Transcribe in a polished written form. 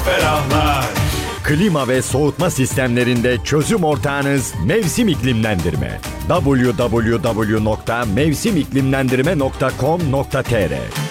ferahlar. Klima ve soğutma sistemlerinde çözüm ortağınız Mevsim İklimlendirme. www.mevsimiklimlendirme.com.tr